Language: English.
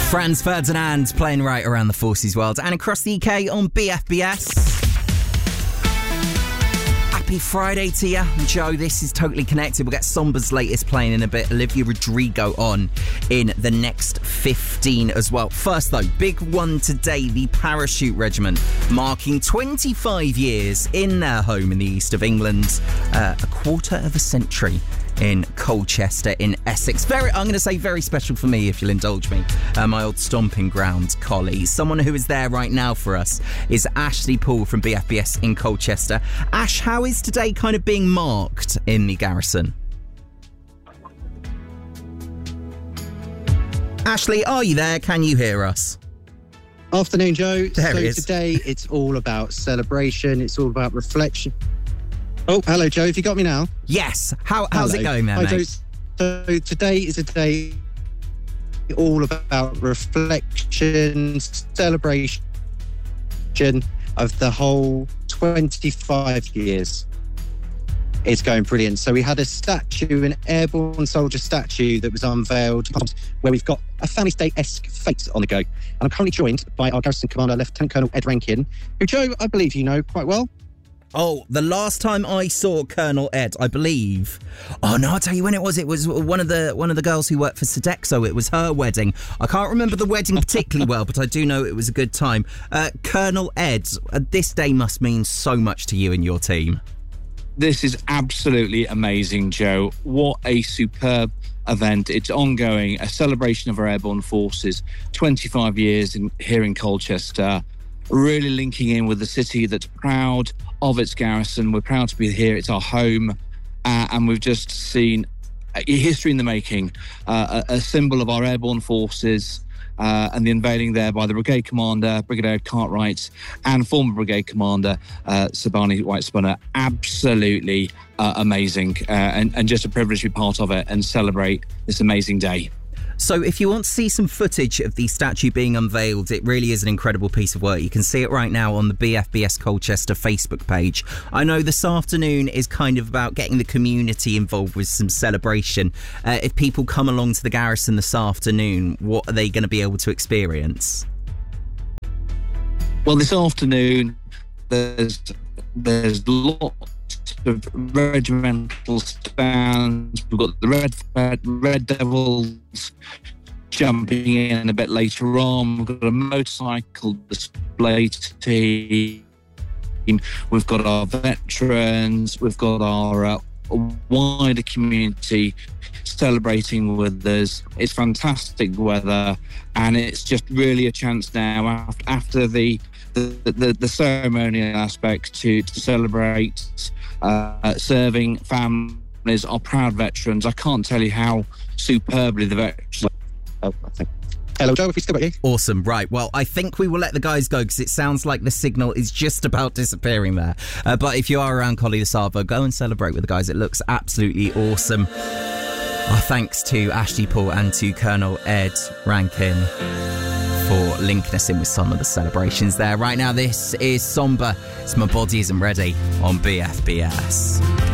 Franz Ferdinand playing right around the Forces world and across the UK on BFBS. Happy Friday to you. Joe, this is Totally Connected. We'll get Somba's latest playing in a bit. Olivia Rodrigo on in the next 15 as well. First though, big one today, the Parachute Regiment marking 25 years in their home in the east of England. A quarter of a century in Colchester in Essex. I'm going to say very special for me, if you'll indulge me. My old stomping ground collie. Someone who is there right now for us is Ashley Poole from BFBS in Colchester. Ash, how is today kind of being marked in the garrison? Ashley, are you there? Can you hear us? Afternoon, Joe. There it is. Today it's all about celebration. It's all about reflection. Oh, hello, Joe. Have you got me now? Yes. How's it going there, Hi, mate? Joe. So today is a day all about reflection, celebration of the whole 25 years. It's going brilliant. So we had a statue, an airborne soldier statue that was unveiled where we've got a Family Day-esque fete on the go. And I'm currently joined by our garrison commander, Lieutenant Colonel Ed Rankin, who, Joe, I believe you know quite well. Oh, the last time I saw Colonel Ed, I believe. Oh no, I'll tell you when it was. It was one of the girls who worked for Sodexo. It was her wedding. I can't remember the wedding particularly well, but I do know it was a good time. Colonel Ed, this day must mean so much to you and your team. This is absolutely amazing, Joe. What a superb event. It's ongoing, a celebration of our airborne forces, 25 years here in Colchester, really linking in with the city that's proud of its garrison. We're proud to be here. It's our home. And we've just seen history in the making, a symbol of our airborne forces, and the unveiling there by the Brigade Commander, Brigadier Cartwright, and former Brigade Commander, Sabani White-Spunner. Absolutely amazing, and just a privilege to be part of it and celebrate this amazing day. So if you want to see some footage of the statue being unveiled, it really is an incredible piece of work. You can see it right now on the BFBS Colchester Facebook page. I know this afternoon is kind of about getting the community involved with some celebration. If people come along to the garrison this afternoon, what are they going to be able to experience? Well, this afternoon, there's lots of regimental stands. We've got the Red Devils jumping in a bit later on. We've got a motorcycle display team. We've got our veterans. We've got our wider community celebrating with us. It's fantastic weather, and it's just really a chance now after the ceremonial aspect to celebrate serving families, our proud veterans. I can't tell you how superbly the veterans... Oh, I think. Hello, Joe, if you still got you. Awesome. Right. Well, I think we will let the guys go because it sounds like the signal is just about disappearing there. But if you are around Collie the Savo, go and celebrate with the guys. It looks absolutely awesome. Our thanks to Ashley Poole and to Colonel Ed Rankin for linking us in with some of the celebrations there. Right now, this is Somba. It's My Body Isn't Ready on BFBS.